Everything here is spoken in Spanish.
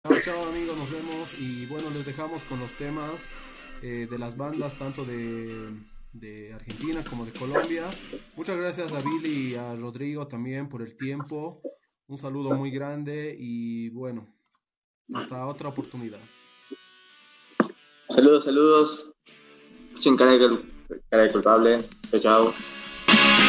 Chao, chao amigos, nos vemos y bueno, les dejamos con los temas de las bandas tanto de Argentina como de Colombia. Muchas gracias a Billy y a Rodrigo también por el tiempo. Un saludo muy grande y bueno, hasta otra oportunidad. Saludos, saludos. Soy cara de culpable. Chao, chao.